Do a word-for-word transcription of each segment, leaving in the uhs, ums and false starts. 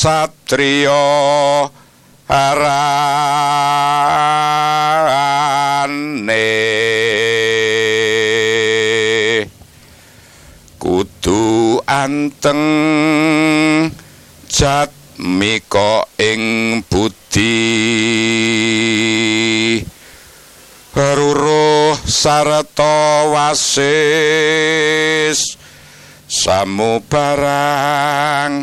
satriya arane kudu anteng jatmika ing budi ruruh sarta wasis samubarang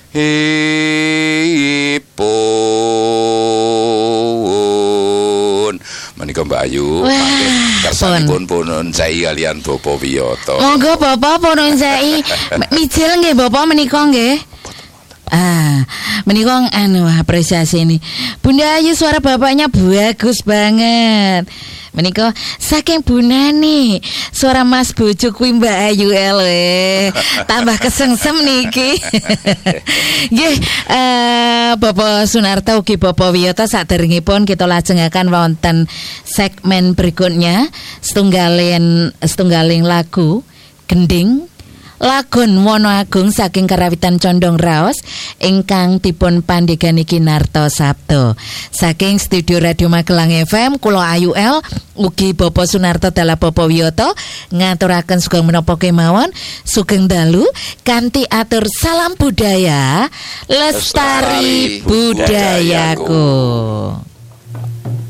ipun menika Mbak Ayu kersanipun pun Sai kalian Bapak Wiyoto. Monggo Bapak pun Sai mijil nggih Bapak menika nggih. Ah, menika anu apresiasi ini. Bunda Ayu suara bapaknya bagus banget. Menika saking bunane suara Mas bojo kuwi Mbak Ayu eleh tambah kesengsem niki. Nggih, eh Bapak Sunarto ugi Bapak Wiyoto saderengipun kita lajengaken wonten segmen berikutnya setunggalin setunggaling lagu gending Lagun Wono Agung saking karawitan Condong Raos ingkang dipun pandhegani Kinarto Sabto saking studio Radio Magelang F M. Kula Ayu L ugi Bapak Sunarto dalah Bapak Wiyoto ngaturaken sugeng menapa kemawon sugeng dalu kanthi atur salam budaya lestari budayaku.